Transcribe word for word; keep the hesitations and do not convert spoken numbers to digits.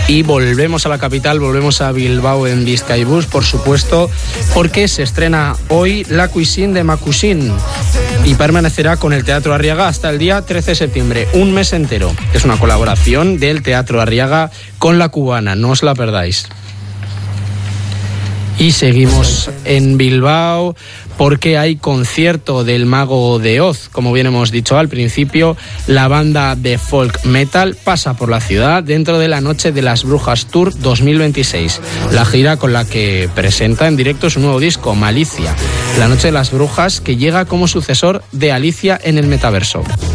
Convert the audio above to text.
Y volvemos a la capital, volvemos a Bilbao en Bizkaibus, por supuesto, porque se estrena hoy la Cuisine de Macusin y permanecerá con el Teatro Arriaga hasta el día trece de septiembre, un mes entero. Es una colaboración del Teatro Arriaga con La Cubana, no os la perdáis. Y seguimos en Bilbao porque hay concierto del Mago de Oz. Como bien hemos dicho al principio, la banda de folk metal pasa por la ciudad dentro de la Noche de las Brujas Tour dos mil veintiséis, la gira con la que presenta en directo su nuevo disco, Malicia, la Noche de las Brujas, que llega como sucesor de Alicia en el Metaverso.